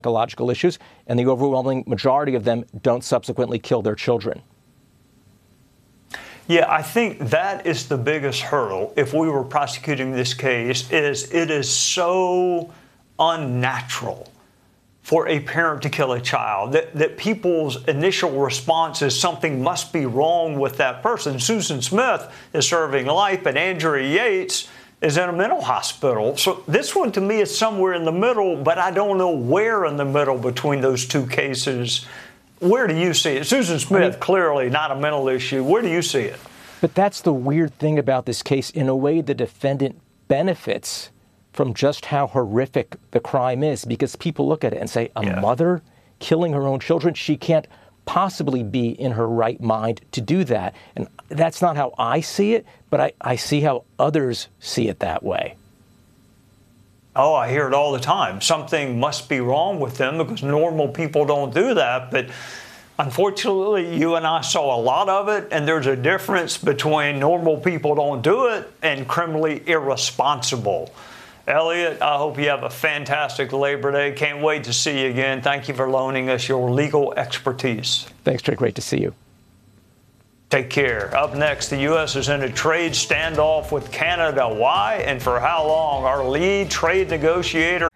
psychological issues, and the overwhelming majority of them don't subsequently kill their children. Yeah, I think that is the biggest hurdle if we were prosecuting this case, is it is so unnatural for a parent to kill a child, that people's initial response is something must be wrong with that person. Susan Smith is serving life, and Andrea Yates is in a mental hospital. So this one to me is somewhere in the middle, but I don't know where in the middle between those two cases. Where do you see it? Susan Smith, clearly not a mental issue. Where do you see it? But that's the weird thing about this case. In a way, the defendant benefits from just how horrific the crime is, because people look at it and say, a mother killing her own children, she can't possibly be in her right mind to do that. And that's not how I see it, but I see how others see it that way. Oh, I hear it all the time. Something must be wrong with them because normal people don't do that. But unfortunately, you and I saw a lot of it, and there's a difference between normal people don't do it and criminally irresponsible. Elliot, I hope you have a fantastic Labor Day. Can't wait to see you again. Thank you for loaning us your legal expertise. Thanks, Trey. Great to see you. Take care. Up next, the U.S. is in a trade standoff with Canada. Why and for how long? Our lead trade negotiator